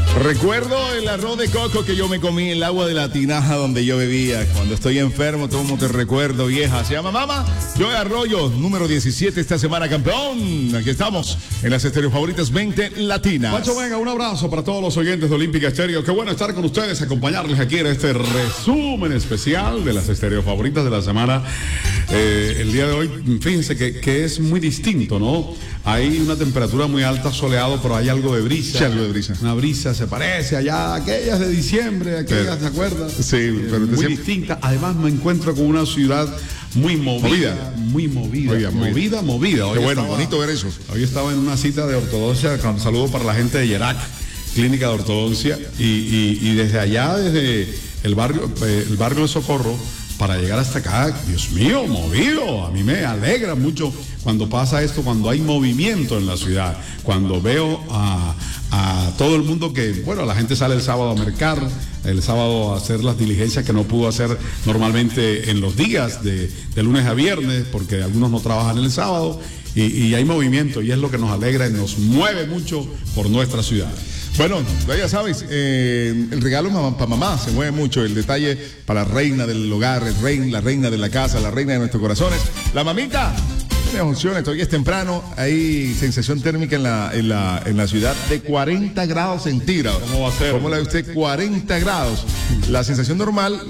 Recuerdo el arroz de coco que yo me comí en el agua de la tinaja donde yo bebía. Cuando estoy enfermo, todo te recuerdo, vieja. Se llama Mama. Joe Arroyo, número 17 esta semana, campeón. Aquí estamos en las Estéreo Favoritas 20 Latinas. Pacho, venga, un abrazo para todos los oyentes de Olímpica Estéreo. Qué bueno estar con ustedes, acompañarles aquí en este resumen especial de las Estéreo Favoritas de la semana. El día de hoy, fíjense que es muy distinto, ¿no? Hay una temperatura muy alta, soleado, pero hay algo de brisa. Sí, algo de brisa. Una brisa se parece allá a aquellas de diciembre, aquellas, ¿se acuerdan? Sí, pero muy distinta. Además me encuentro con una ciudad muy movida. Muy movida. Oiga, movida. Qué bueno, bonito ver eso. Hoy estaba en una cita de ortodoncia, con saludo para la gente de Yerac, clínica de ortodoncia, y desde allá, desde el barrio de Socorro, para llegar hasta acá, Dios mío, movido. A mí me alegra mucho cuando pasa esto, cuando hay movimiento en la ciudad, cuando veo a todo el mundo que, bueno, la gente sale el sábado a mercar, el sábado a hacer las diligencias que no pudo hacer normalmente en los días de lunes a viernes, porque algunos no trabajan el sábado, y hay movimiento, y es lo que nos alegra y nos mueve mucho por nuestra ciudad. Bueno, ya sabes, el regalo para mamá se mueve mucho, el detalle para la reina del hogar, la reina de la casa, la reina de nuestros corazones. La mamita, tiene funciones, todavía es temprano, hay sensación térmica en la ciudad de 40 grados centígrados. ¿Cómo va a ser? ¿Cómo la ve usted? 40 grados. La sensación normal,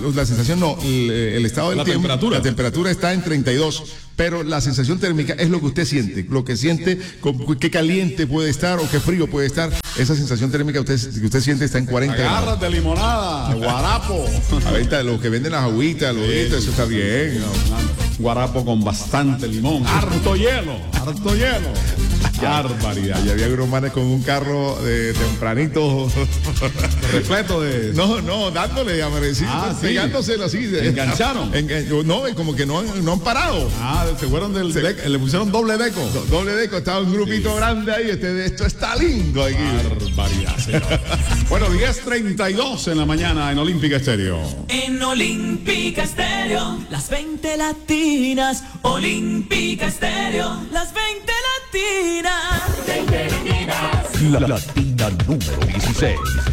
el estado del tiempo, la temperatura está en 32. Pero la sensación térmica es lo que usted siente, lo que siente, qué caliente puede estar o qué frío puede estar. Esa sensación térmica que usted siente está en 40 grados. Agárrate limonada, guarapo. Ahorita los que venden las agüitas, eso está bien. Guarapo con bastante limón. Harto hielo. Barbaridad. Y había unos manes con un carro de tempranito. Repleto de... No, dándole amanecido, pegándoselo así. ¿Engancharon? No, como que no han parado. Se fueron le pusieron doble deco. Doble deco, estaba un grupito grande ahí. Esto está lindo aquí. Barbaridad, señor. Bueno, 10:32 en la mañana en Olímpica Estéreo. En Olímpica Estéreo, las 20 latinas. Olímpica Estéreo, las 20 latinas. La latina número 16.